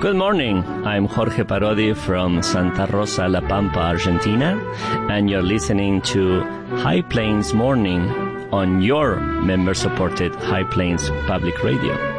Good morning. I'm Jorge Parodi from Santa Rosa, La Pampa, Argentina, and you're listening to High Plains Morning on your member-supported High Plains Public Radio.